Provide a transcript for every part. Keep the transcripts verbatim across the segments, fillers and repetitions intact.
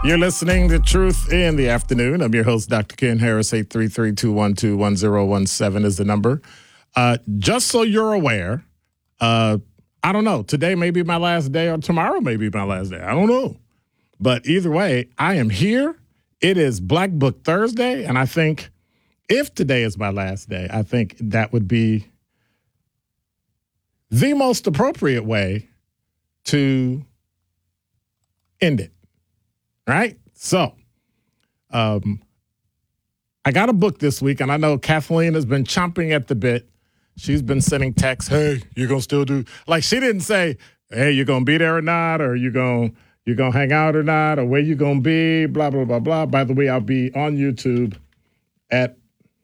You're listening to Truth in the Afternoon. I'm your host, Doctor Ken Harris. eight three three, two one two, one zero one seven is the number. Uh, just so you're aware, uh, I don't know. Today may be my last day or tomorrow may be my last day. I don't know. But either way, I am here. It is Black Book Thursday, and I think if today is my last day, I think that would be the most appropriate way to end it. All right? So, um, I got a book this week, and I know Kathleen has been chomping at the bit. She's been sending texts, hey, you're going to still do, like she didn't say, hey, you're going to be there or not, or you're going you're gonna hang out or not, or where you going to be, blah, blah, blah, blah. By the way, I'll be on YouTube at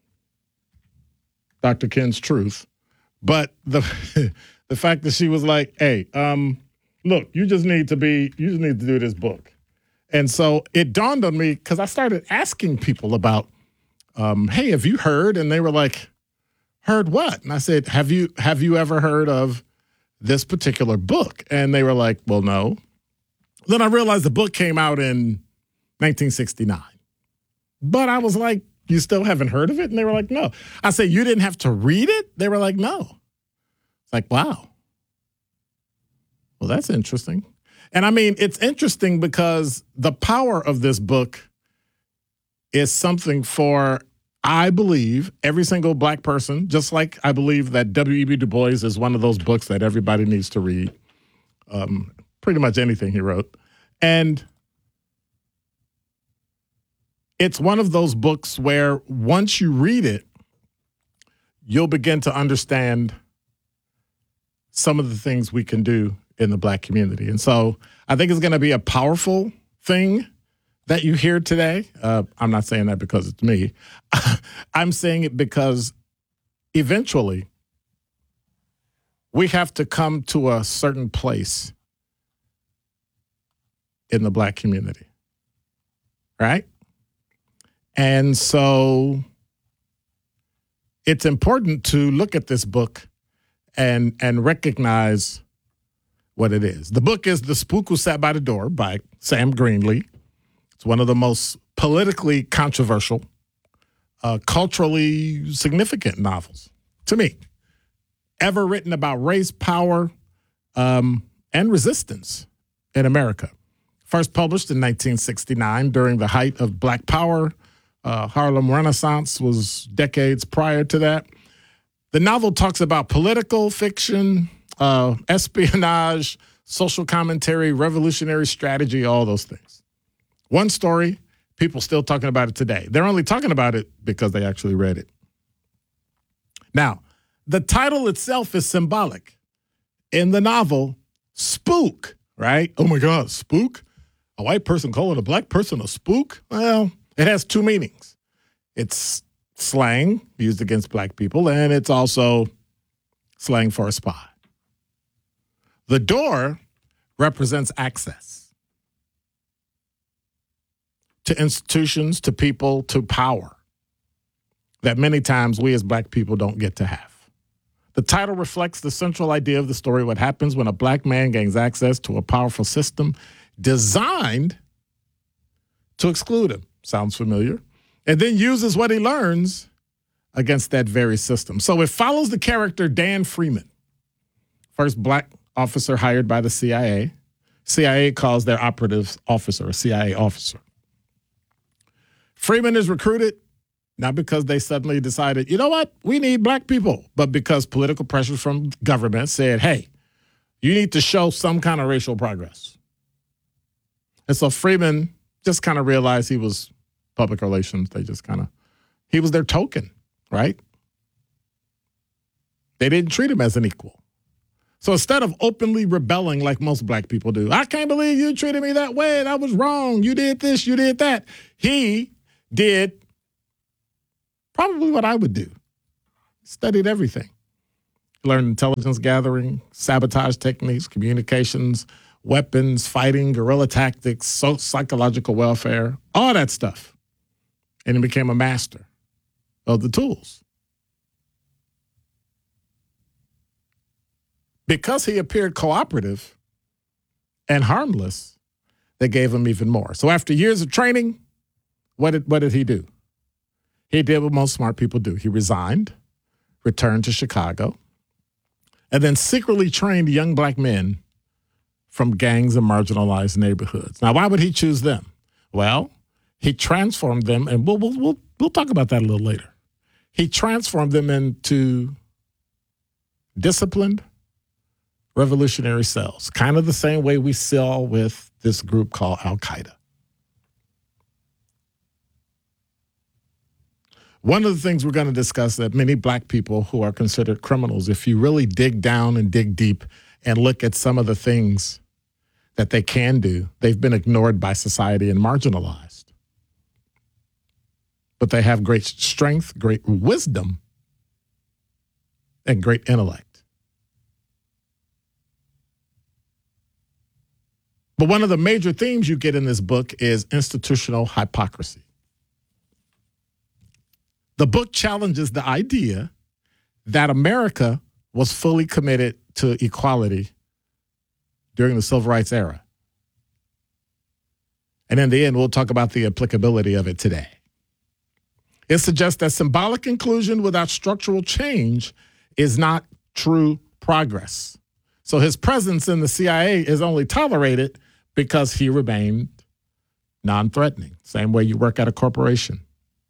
Doctor Ken's Truth. But the the fact that she was like, hey, um, look, you just need to be, you just need to do this book. And so it dawned on me because I started asking people about, um, hey, have you heard? And they were like, heard what? And I said, have you have you ever heard of this particular book? And they were like, well, no. Then I realized the book came out in nineteen sixty-nine. But I was like, you still haven't heard of it? And they were like, no. I said, you didn't have to read it? They were like, no. It's like, wow. Well, that's interesting. And I mean, it's interesting because the power of this book is something for, I believe, every single Black person, just like I believe that W E B Du Bois is one of those books that everybody needs to read, um, pretty much anything he wrote. And it's one of those books where once you read it, you'll begin to understand some of the things we can do in the Black community. And so I think it's going to be a powerful thing that you hear today. Uh, I'm not saying that because it's me. I'm saying it because eventually we have to come to a certain place in the Black community, right? And so it's important to look at this book and and recognize what it is. The book is The Spook Who Sat by the Door by Sam Greenlee. It's one of the most politically controversial, uh, culturally significant novels, to me, ever written about race, power, um, and resistance in America. First published in nineteen sixty-nine during the height of Black Power. Uh, Harlem Renaissance was decades prior to that. The novel talks about political fiction, uh, espionage, social commentary, revolutionary strategy, all those things. One story, people still talking about it today. They're only talking about it because they actually read it. Now, the title itself is symbolic. In the novel, spook, right? Oh my God, spook? A white person calling a Black person a spook? Well, it has two meanings. It's slang used against Black people, and it's also slang for a spy. The door represents access to institutions, to people, to power that many times we as Black people don't get to have. The title reflects the central idea of the story, what happens when a Black man gains access to a powerful system designed to exclude him. Sounds familiar. And then uses what he learns against that very system. So it follows the character Dan Freeman, first Black officer hired by the C I A. C I A calls their operative officer a C I A officer. Freeman is recruited not because they suddenly decided, you know what, we need Black people, but because political pressure from government said, hey, you need to show some kind of racial progress. And so Freeman just kind of realized he was public relations. They just kind of, he was their token, right? They didn't treat him as an equal. So instead of openly rebelling like most Black people do, I can't believe you treated me that way. That was wrong. You did this, you did that. He did probably what I would do. Studied everything. Learned intelligence gathering, sabotage techniques, communications, weapons, fighting, guerrilla tactics, so psychological welfare, all that stuff. And he became a master of the tools. Because he appeared cooperative and harmless, they gave him even more. So after years of training, what did, what did he do? He did what most smart people do. He resigned, returned to Chicago, and then secretly trained young black men from gangs and marginalized neighborhoods. Now, why would he choose them? Well, he transformed them, and we'll, we'll, we'll, we'll talk about that a little later. He transformed them into disciplined revolutionary cells, kind of the same way we saw with this group called Al-Qaeda. One of the things we're going to discuss that many black people who are considered criminals, if you really dig down and dig deep and look at some of the things that they can do, they've been ignored by society and marginalized. But they have great strength, great wisdom, and great intellect. But one of the major themes you get in this book is institutional hypocrisy. The book challenges the idea that America was fully committed to equality during the civil rights era. And in the end, we'll talk about the applicability of it today. It suggests that symbolic inclusion without structural change is not true progress. So his presence in the C I A is only tolerated because he remained non-threatening, same way you work at a corporation.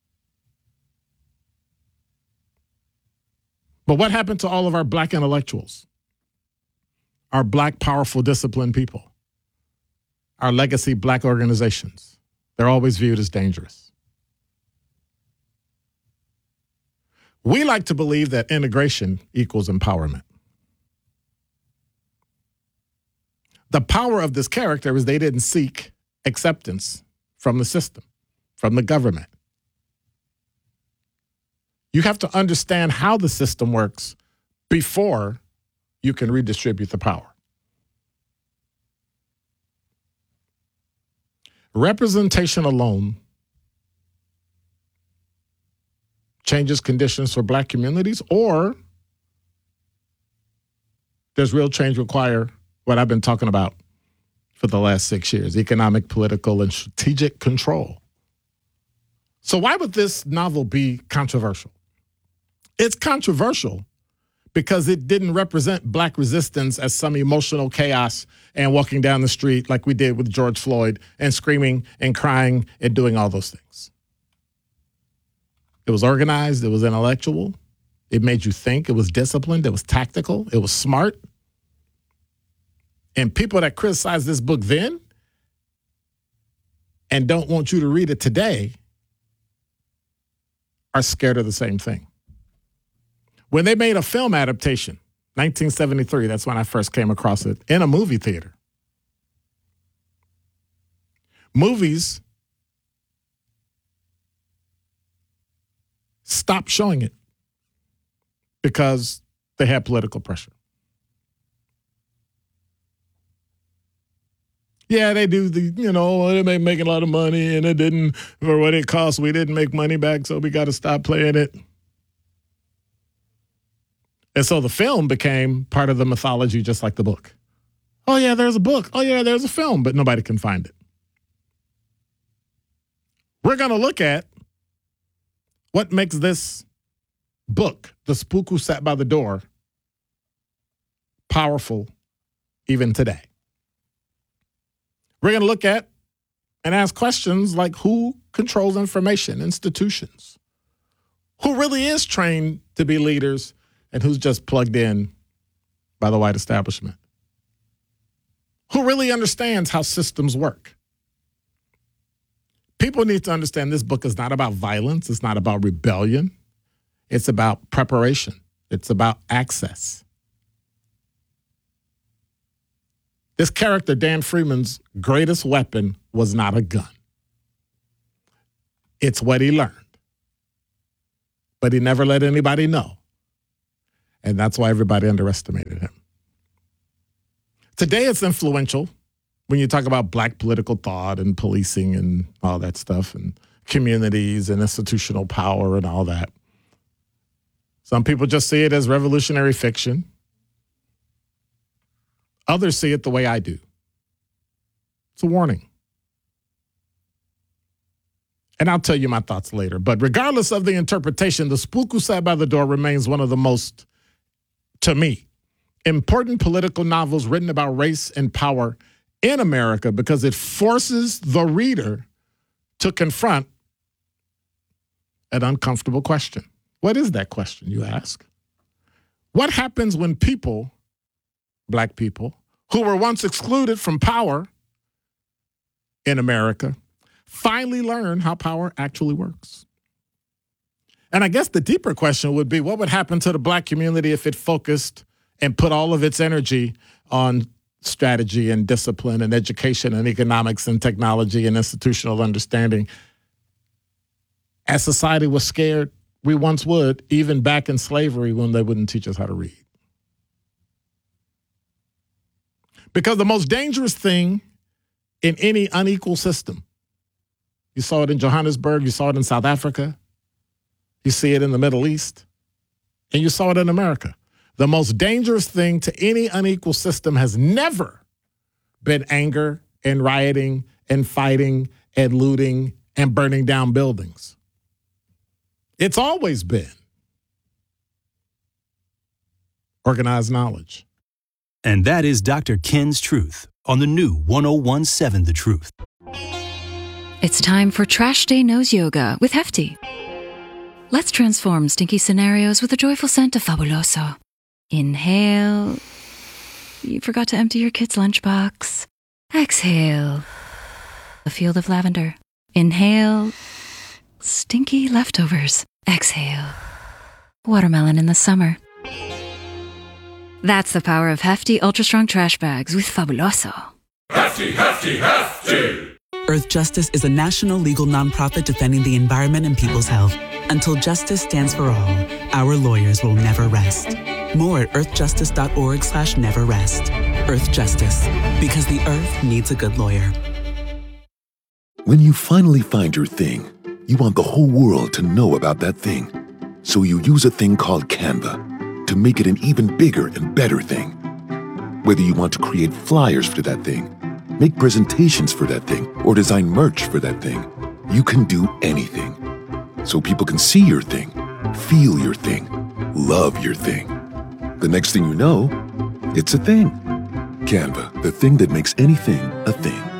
But what happened to all of our black intellectuals, our black, powerful, disciplined people, our legacy black organizations? They're always viewed as dangerous. We like to believe that integration equals empowerment. The power of this character is they didn't seek acceptance from the system, from the government. You have to understand how the system works before you can redistribute the power. Representation alone changes conditions for black communities, or does real change require what I've been talking about for the last six years, economic, political, and strategic control? So why would this novel be controversial? It's controversial because it didn't represent black resistance as some emotional chaos and walking down the street like we did with George Floyd and screaming and crying and doing all those things. It was organized, it was intellectual, it made you think, it was disciplined, it was tactical, it was smart. And people that criticized this book then and don't want you to read it today are scared of the same thing. When they made a film adaptation, nineteen seventy-three, that's when I first came across it, in a movie theater. Movies stopped showing it because they had political pressure. Yeah, they do the, you know, they may make a lot of money and it didn't, for what it cost, we didn't make money back, so we got to stop playing it. And so the film became part of the mythology, just like the book. Oh, yeah, there's a book. Oh, yeah, there's a film, but nobody can find it. We're going to look at what makes this book, The Spook Who Sat by the Door, powerful even today. We're going to look at and ask questions like who controls information, institutions, who really is trained to be leaders, and who's just plugged in by the white establishment? Who really understands how systems work? People need to understand this book is not about violence. It's not about rebellion. It's about preparation. It's about access. This character, Dan Freeman's greatest weapon was not a gun. It's what he learned. But he never let anybody know. And that's why everybody underestimated him. Today it's influential when you talk about black political thought and policing and all that stuff and communities and institutional power and all that. Some people just see it as revolutionary fiction. Others see it the way I do. It's a warning. And I'll tell you my thoughts later. But regardless of the interpretation, The Spook Who Sat by the Door remains one of the most, to me, important political novels written about race and power in America because it forces the reader to confront an uncomfortable question. What is that question, you ask? What happens when people, black people, who were once excluded from power in America, finally learn how power actually works? And I guess the deeper question would be, what would happen to the black community if it focused and put all of its energy on strategy and discipline and education and economics and technology and institutional understanding? As society was scared, we once would, even back in slavery when they wouldn't teach us how to read. Because the most dangerous thing in any unequal system, you saw it in Johannesburg, you saw it in South Africa, you see it in the Middle East, and you saw it in America. The most dangerous thing to any unequal system has never been anger and rioting and fighting and looting and burning down buildings. It's always been organized knowledge. And that is Doctor Ken's Truth on the new one oh one point seven The Truth. It's time for Trash Day Nose Yoga with Hefty. Let's transform stinky scenarios with the joyful scent of Fabuloso. Inhale. You forgot to empty your kid's lunchbox. Exhale. A field of lavender. Inhale. Stinky leftovers. Exhale. Watermelon in the summer. That's the power of Hefty Ultra Strong Trash Bags with Fabuloso. Hefty, hefty, hefty! Earth Justice is a national legal nonprofit defending the environment and people's health. Until justice stands for all, our lawyers will never rest. More at earthjustice.org slash never rest. Earth Justice, because the earth needs a good lawyer. When you finally find your thing, you want the whole world to know about that thing. So you use a thing called Canva to make it an even bigger and better thing. Whether you want to create flyers for that thing, make presentations for that thing, or design merch for that thing, you can do anything. So people can see your thing, feel your thing, love your thing. The next thing you know, it's a thing. Canva, the thing that makes anything a thing.